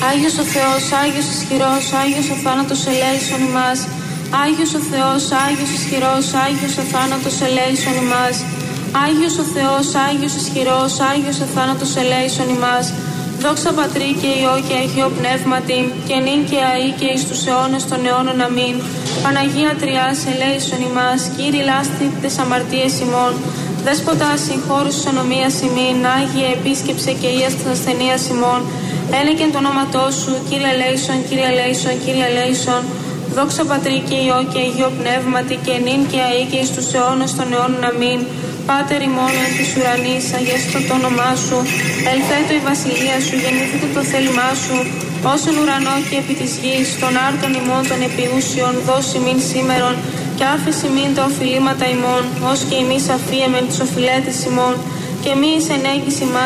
Άγιος ο Θεός, Άγιος ισχυρός, Άγιος ο θάνατος ελέησον ημάς. Άγιος ο Θεός, Άγιος ισχυρός, Άγιος ο θάνατος ελέησον ημάς. Άγιος ο Θεός, Άγιος ισχυρός, Άγιος ο θάνατος ελέησον ημάς. Δόξα Πατρί και Υιό και Αγίο Πνεύματι, και νυν και αεί και εις τους αιώνας των αιώνων. Αμήν. Παναγία Τριάς, ελέησον ημάς. Κύριε λάστη τες αμαρτίες ημών. Δέσποτα συγχώρους της ονομίας ημίν. Άγιε επίσκεψε και ίας της ασθενείας ημών. Ένεκεν το όνοματό σου, Κύριε ελέησον, Κύριε ελέησον, Κύριε ελέησον. Δόξα Πατρί και Υιό και Αγίο Πνεύματι, και νυν και αεί και εις τους αιώνας των αιώνων. Αμήν. Πάτερ ημών εν της ουρανής, αγιαστό το όνομά σου. Ελθέτω η βασιλεία σου, γεννήθητο το θέλημά σου. Ως εν ουρανό και επί της γης, των άρτων ημών των επιούσιων, δώσει μην σήμερον, και άφεση μην τα οφειλήματα ημών, ως και εμείς αφίεμεν τις οφειλέτες ημών, και μη εις ενέγγις ημάς.